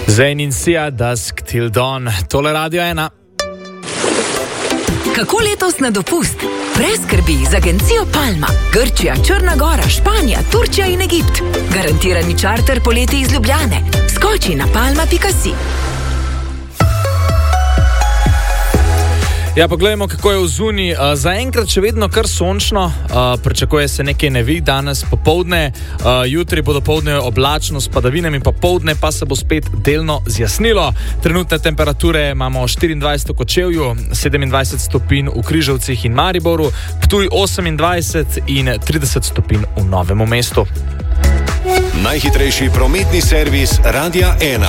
Zayn in Sia, Dusk Till Dawn, tole Radio 1. Kako letos na dopust? Brez skrbi z agencijo Palma. Grčija, Črna Gora, Španija, Turčija in Egipt. Garantirani čarter poleti iz Ljubljane. Skoči na palma.si. Ja, poglejmo, kako je v zunji. Zaenkrat še vedno kar sončno, pričakuje se nekaj neviht danes popoldne, jutri bo dopoldne oblačno s padavinami, popoldne pa se bo spet delno zjasnilo. Trenutne temperature imamo 24 v Kočevju, 27 stopinj v Križevcih in Mariboru, Ptuj 28 in 30 stopinj v Novem mestu. Najhitrejši prometni servis Radia 1.